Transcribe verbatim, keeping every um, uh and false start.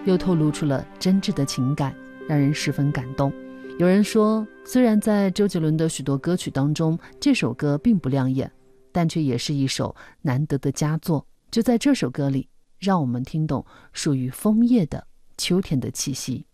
又透露出了真挚的情感，让人十分感动。有人说，虽然在周杰伦的许多歌曲当中，这首歌并不亮眼，但却也是一首难得的佳作。就在这首歌里，让我们听懂属于枫叶的秋天的气息。